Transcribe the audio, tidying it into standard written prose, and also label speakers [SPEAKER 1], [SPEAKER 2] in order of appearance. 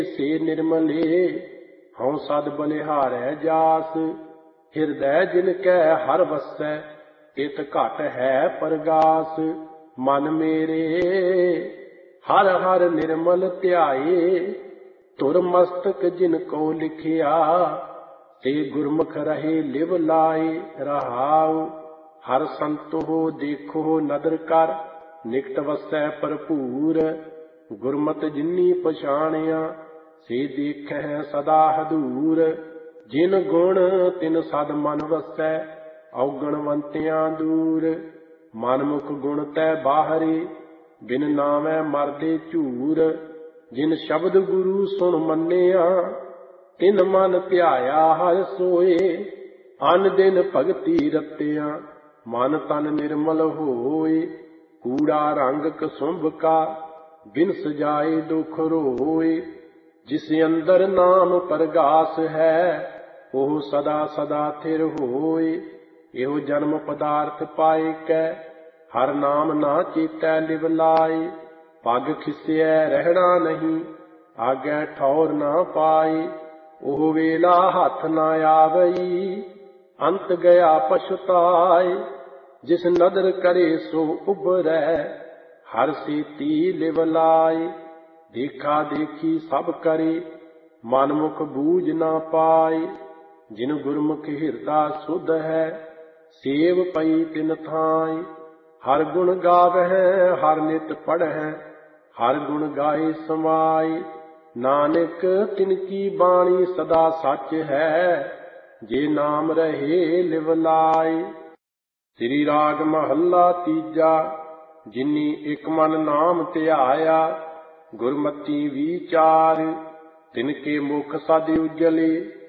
[SPEAKER 1] से निर्मले हऊँ सद बलिहारै जास। ਹਿਰਦੈ ਜਿਨ ਕੈ ਹਰ ਵਸੈ ਤਿਤ ਘਟ ਹੈ ਪਰਗਾਸ। ਮਨ ਮੇਰੇ ਹਰ ਹਰ ਨਿਰਮਲ ਧਿਆਏ ਧੁਰ ਮਸਤਕ ਜਿਨ ਕੋ ਲਿਖਿਆ। ਤੇ ਗੁਰਮੁਖ ਰਹੇ ਲਿਵ ਲਾਏ ਰਹਾਉ। ਹਰ ਸੰਤੋ ਦੇਖੋ ਨਦਰ ਕਰ ਨਿਕਟ ਵਸੈ ਭਰਪੂਰ। ਗੁਰਮਤਿ ਜਿਨੀ ਪਛਾਣਿਆ ਸੇ ਦੇਖੈ ਸਦਾ ਹਦੂਰ। ਜਿਨ ਗੁਣ ਤਿਨ ਸਦ ਮਨ ਵਸੈ ਔਗਣਵੰਤਿਆਂ ਦੂਰ। ਮਨਮੁਖ ਗੁਣ ਤੈ ਬਾਹਰੇ ਬਿਨ ਨਾਮੈ ਮਰਦੇ ਝੂਰ। ਜਿਨ ਸ਼ਬਦ ਗੁਰੂ ਸੁਣ ਮੰਨਿਆ ਤਿਨ ਮਨ ਧਿਆਇਆ ਹਰਿ ਸੋਏ। ਅਨ ਦਿਨ ਭਗਤੀ ਰਤਿਆ ਮਨ ਤਨ ਨਿਰਮਲ ਹੋਏ। ਕੂੜਾ ਰੰਗ ਕਸੁੰਭ ਕਾ ਬਿਨ ਸਜਾਏ ਦੁਖ ਰੋਏ। ਜਿਸ ਅੰਦਰ ਨਾਮ ਪਰਗਾਸ ਹੈ ਉਹ ਸਦਾ ਸਦਾ ਥਿਰ ਹੋਏ। ਇਹੋ ਜਨਮ ਪਦਾਰਥ ਪਾਏ ਕੈ ਹਰ ਨਾਮ ਨਾ ਚੇਤੈ ਲਿਵ ਲਾਏ। ਪੱਗ ਖਿਸਿਐ ਰਹਿਣਾ ਨਹੀਂ ਆਗੈ ਠੌਰ ਨਾ ਪਾਏ। ਉਹ ਵੇਲਾ ਹੱਥ ਨਾ ਆਵਈ ਅੰਤ ਗਿਆ ਪਛਤਾਏ। ਜਿਸ ਨਦਰ ਕਰੇ ਸੋ ਉਬਰੈ ਹਰ ਸੀਤੀ ਲਿਵ ਲਾਏ। ਦੇਖਾ ਦੇਖੀ ਸਭ ਕਰੇ ਮਨਮੁਖ ਬੂਝ ਨਾ ਪਾਏ। ਜਿਨ ਗੁਰਮੁਖ ਹਿਰਦਾ ਸੁਧ ਹੈ ਸੇਵ ਪਈ ਤਿਨ ਥਾਈ। ਹਰ ਗੁਣ ਗਾਵਹਿ ਹਰ ਨਿਤ ਪੜ੍ਹੈ ਹਰ ਗੁਣ ਗਾਏ ਸਮਾਈ। ਨਾਨਕ ਤਿਨ ਕੀ ਬਾਣੀ ਸਦਾ ਸੱਚ ਹੈ ਜੇ ਨਾਮ ਰਹੇ ਲਿਵ ਲਾਏ। ਸ੍ਰੀ ਰਾਗ ਮਹੱਲਾ ਤੀਜਾ। ਜਿਨੀ ਇਕ ਮਨ ਨਾਮ ਧਿਆਇਆ ਗੁਰਮਤਿ ਵਿਚਾਰ ਤਿਨ ਕੇ ਮੁਖ ਸਦ ਉਜਲੇ।